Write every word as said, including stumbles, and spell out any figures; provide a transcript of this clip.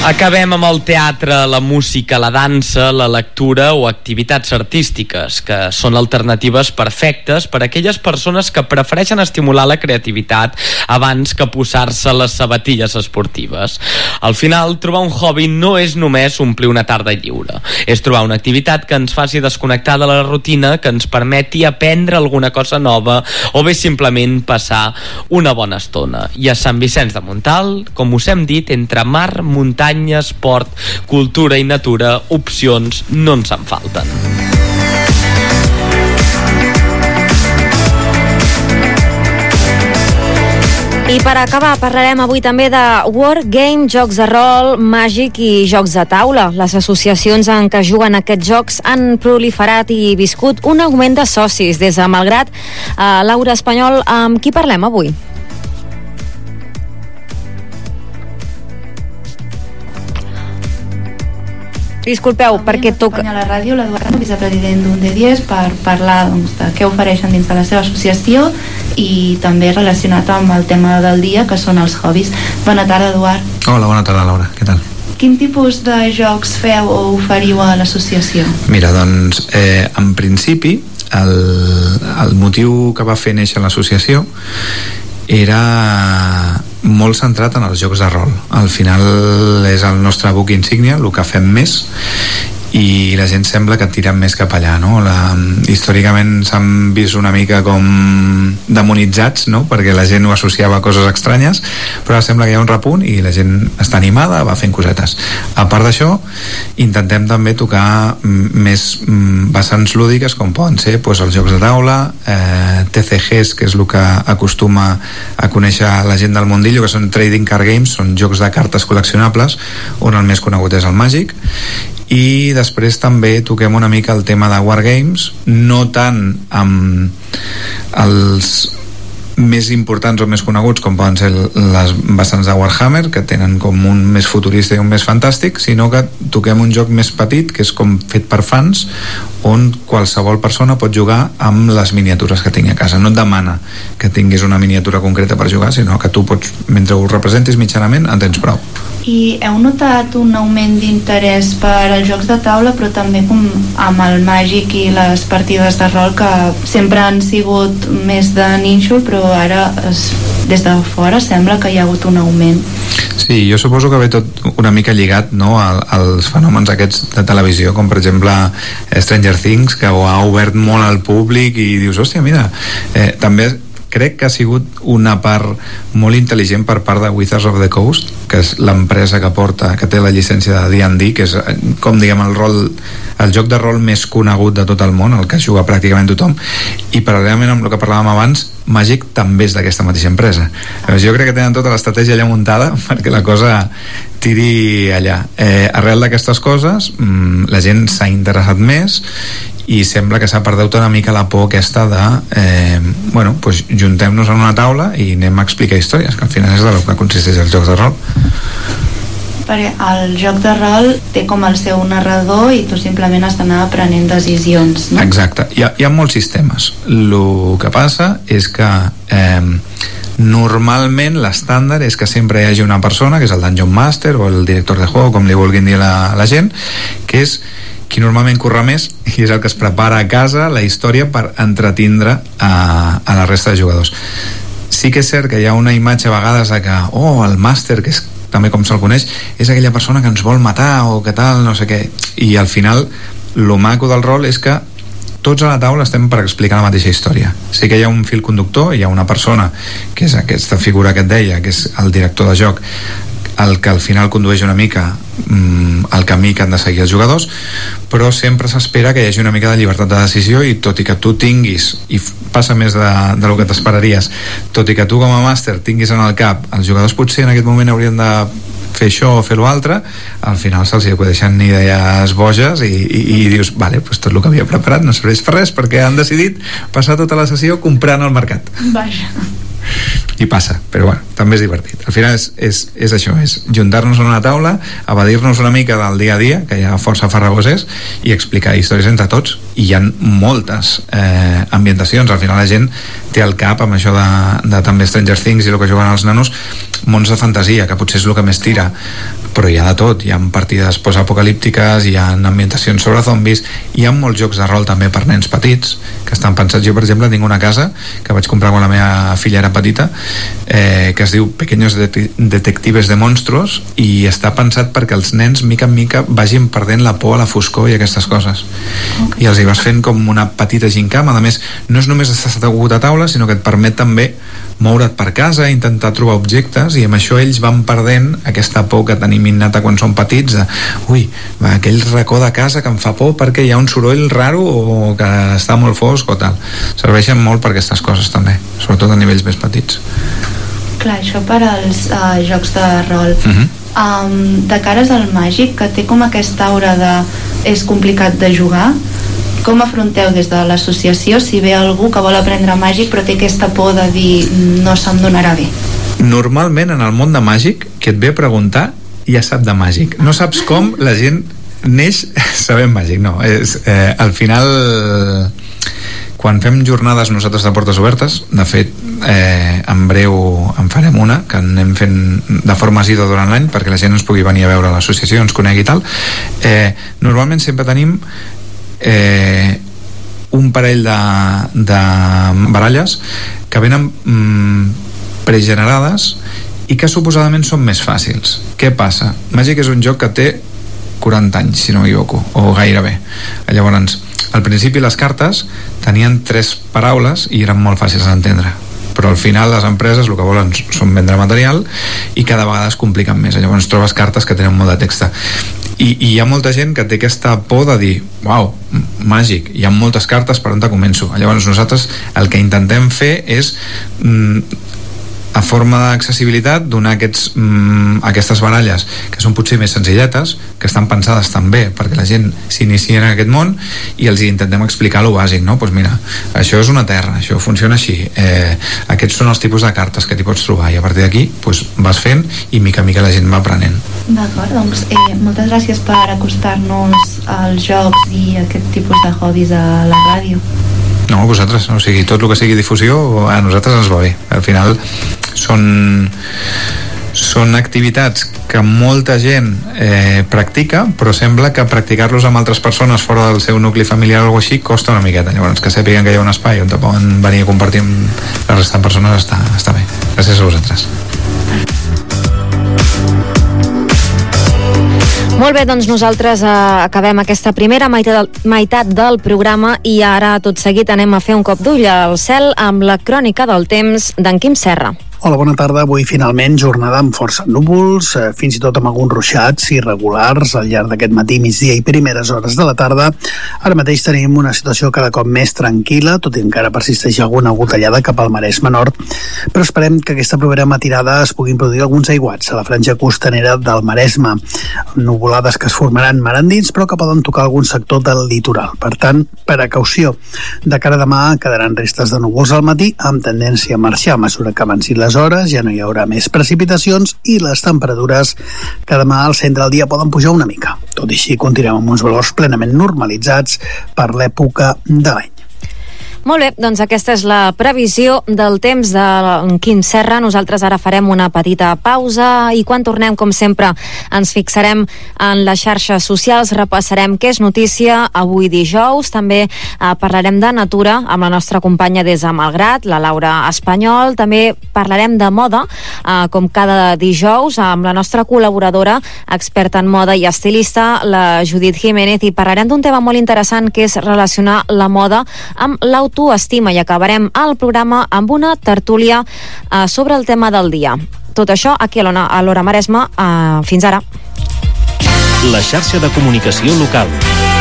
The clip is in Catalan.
Acabem amb el teatre, la música, la dansa, la lectura o activitats artístiques, que són alternatives perfectes per a aquelles persones que prefereixen estimular la creativitat abans que posar-se les sabatilles esportives. Al final, trobar un hobby no és només omplir una tarda lliure. És trobar una activitat que ens faci desconnectar de la rutina, que ens permeti aprendre alguna cosa nova o bé simplement passar una bona estona. I a Sant Vicenç de Montalt, com us hem dit, entre mar, muntanya, esport, cultura i natura, opcions no ens en falten. I per acabar parlarem avui també de Wargame, jocs de rol, màgic i jocs de taula. Les associacions en què juguen aquests jocs han proliferat i viscut un augment de socis des de Malgrat. Uh, Laura Espanyol, amb qui parlem avui? Disculpeu, Avui perquè toca... a la ràdio l'Eduardo, vicepresident d'un D diez, per parlar doncs, de què ofereixen dins de la seva associació i també relacionat amb el tema del dia, que són els hobbies. Bona tarda, Eduard. Hola, bona tarda, Laura. Què tal? Quin tipus de jocs feu o oferiu a l'associació? Mira, doncs, eh, en principi, el, el motiu que va fer néixer l'associació era molt centrat en els jocs de rol. Al final és el nostre buc insígnia, el que fem més, i la gent sembla que tira més cap allà, no? La, històricament s'han vist una mica com demonitzats, no? Perquè la gent ho associava a coses estranyes, però ara sembla que hi ha un repunt i la gent està animada, va fent cosetes. A part d'això, intentem també tocar més vessants lúdiques, com poden ser doncs, els jocs de taula, eh, T C Gs, que és el que acostuma a conèixer la gent del mundillo, que són trading card games, són jocs de cartes col·leccionables, on el més conegut és el màgic. I després també toquem una mica el tema de Wargames, no tant amb els més importants o més coneguts com poden ser les vessants de Warhammer, que tenen com un més futurista i un més fantàstic, sinó que toquem un joc més petit, que és com fet per fans, on qualsevol persona pot jugar amb les miniatures que tingui a casa. No et demana que tinguis una miniatura concreta per jugar, sinó que tu pots, mentre ho representis mitjanament, en tens prou. I heu notat un augment d'interès per als jocs de taula, però també com amb el màgic i les partides de rol, que sempre han sigut més de nínxol, però ara es, des de fora sembla que hi ha hagut un augment. Sí, jo suposo que ve tot una mica lligat, no, als fenòmens aquests de televisió, com per exemple Stranger Things, que ho ha obert molt al públic i dius, hòstia, mira, eh, també crec que ha sigut una part molt intel·ligent per part de Wizards of the Coast, que és l'empresa que porta, que té la llicència de D and D, que és com diguem el rol, el joc de rol més conegut de tot el món, el que juga pràcticament tothom, i paral·lelament amb el que parlàvem abans, Màgic també és d'aquesta mateixa empresa. Jo crec que tenen tota l'estratègia allà muntada perquè la cosa tiri allà. Eh, arrel d'aquestes coses, mmm, la gent s'ha interessat més i sembla que s'ha perdut una mica la por aquesta de eh, bueno, pues juntem-nos en una taula i anem a explicar històries, que al final és de lo que consisteix el joc de rol. Perquè el joc de rol té com el seu narrador i tu simplement has d'anar prenent decisions, no? Exacte, hi ha, hi ha molts sistemes. El que passa és que eh, normalment l'estàndard és que sempre hi hagi una persona, que és el Dungeon Master o el director de juego, com li vulguin dir la, la gent, que és qui normalment corre més i és el que es prepara a casa la història per entretindre a, a la resta de jugadors. Sí que és cert que hi ha una imatge a vegades de que, oh, el màster, que és també com se'l coneix, és aquella persona que ens vol matar o que tal, no sé què, i al final lo maco del rol és que tots a la taula estem per explicar la mateixa història. Sí que hi ha un fil conductor, hi ha una persona que és aquesta figura que et deia, que és el director de joc, el que al final condueix una mica mm, el camí que han de seguir els jugadors, però sempre s'espera que hi hagi una mica de llibertat de decisió, i tot i que tu tinguis, i passa més de, de lo que t'esperaries, tot i que tu com a màster tinguis en el cap els jugadors potser en aquest moment haurien de fer això o fer l'altre, al final se'ls acudeixen idees boges i, i, i dius, vale, pues tot el que havia preparat no serveix per res perquè han decidit passar tota la sessió comprant al mercat. Vaja. I passa, però bueno, també és divertit. Al final és, és, és això, és juntar-nos a una taula, evadir-nos una mica del dia a dia, que hi ha força farragós és, i explicar històries entre tots. i hi ha moltes eh, ambientacions. Al final la gent té al cap, amb això de, de també Stranger Things i el que juguen els nanos, mons de fantasia, que potser és el que més tira, però hi ha de tot. Hi ha partides postapocalíptiques, hi ha ambientacions sobre zombis, hi ha molts jocs de rol també per nens petits que estan pensats. Jo, per exemple, tinc una casa que vaig comprar quan la meva filla era petita, eh, que es diu Pequeños Detectives de Monstruos, i està pensat perquè els nens mica en mica vagin perdent la por a la foscor i aquestes coses. Okay. I els hi vas fent com una petita gincama. A més, no és només estar assegut a taula, sinó que et permet també moure't per casa, intentar trobar objectes, i amb això ells van perdent aquesta por que tenim innata quan som petits de, ui, aquell racó de casa que em fa por perquè hi ha un soroll raro o que està molt fosc o tal. Serveixen molt per aquestes coses també, sobretot a nivells més petits. Clar, això per als uh, jocs de rol. Uh-huh. Um, de cares al màgic, que té com aquesta aura de és complicat de jugar, com afronteu des de l'associació si ve algú que vol aprendre màgic però té aquesta por de dir no se'm donarà bé? Normalment en el món de màgic, qui et ve a preguntar ja sap de màgic. No saps com la gent neix sabent màgic, no. És, eh, al final, quan fem jornades nosaltres de portes obertes, de fet eh, en breu en farem una que anem fent de forma asidua durant l'any perquè la gent ens pugui venir a veure a l'associació, ens conegui i tal, eh, normalment sempre tenim eh, un parell de, de baralles que venen mm, pregenerades i que suposadament són més fàcils. Què passa? Màgic és un joc que té quaranta anys, si no m'equivoco, o gairebé. Llavors, al principi les cartes tenien tres paraules i eren molt fàcils d'entendre, però al final les empreses el que volen són vendre material i cada vegada es compliquen més. Llavors trobes cartes que tenen molt de text. I, i hi ha molta gent que té aquesta por de dir uau, màgic, hi ha moltes cartes, per on te començo? Llavors nosaltres el que intentem fer és mm, a forma d'accessibilitat donar aquests, mm, aquestes baralles que són potser més senzilletes, que estan pensades també perquè la gent s'inicia en aquest món, i els intentem explicar lo bàsic, no? Pues mira, això és una terra, això funciona així, eh, aquests són els tipus de cartes que t'hi pots trobar, i a partir d'aquí pues, vas fent i mica a mica la gent va aprenent. D'acord, doncs eh, moltes gràcies per acostar-nos als jocs i aquest tipus de hobbies a la ràdio. No, a vosaltres, o sigui, tot el que sigui difusió a nosaltres ens va bé. Al final són són activitats que molta gent eh, practica, però sembla que practicar-los amb altres persones fora del seu nucli familiar o alguna així costa una miqueta. Llavors, que sàpiguen que hi ha un espai on te poden venir a compartir amb la resta de persones està, està bé. Gràcies a vosaltres. Molt bé, doncs nosaltres eh, acabem aquesta primera meitat del, meitat del programa i ara tot seguit anem a fer un cop d'ull al cel amb la crònica del temps d'en Quim Serra. Hola, bona tarda. Avui finalment jornada amb força núvols, eh, fins i tot amb alguns ruixats irregulars al llarg d'aquest matí, migdia i primeres hores de la tarda. Ara mateix tenim una situació cada cop més tranquil·la, tot i encara persisteix alguna gotellada cap al Maresme Nord, però esperem que aquesta propera matinada es puguin produir alguns aiguats a la franja costanera del Maresme. Nuvolades que es formaran mar endins, però que poden tocar algun sector del litoral. Per tant, precaució. De cara a demà quedaran restes de núvols al matí, amb tendència a marxar a mesura que avancin les hores, ja no hi haurà més precipitacions i les temperatures que demà al centre del dia poden pujar una mica. Tot i així, continuem amb uns valors plenament normalitzats per l'època de l'any. Molt bé, doncs aquesta és la previsió del temps de Quim Serra. Nosaltres ara farem una petita pausa i quan tornem, com sempre, ens fixarem en les xarxes socials, repassarem què és notícia avui dijous, també eh, parlarem de natura amb la nostra companya des de Malgrat, la Laura Espanyol, també parlarem de moda, eh, com cada dijous, amb la nostra col·laboradora, experta en moda i estilista, la Judit Jiménez, i parlarem d'un tema molt interessant que és relacionar la moda amb l'autoestima. autoestima i acabarem el programa amb una tertúlia eh, sobre el tema del dia. Tot això aquí a l'Hora Maresme. Eh, fins ara. La xarxa de comunicació local.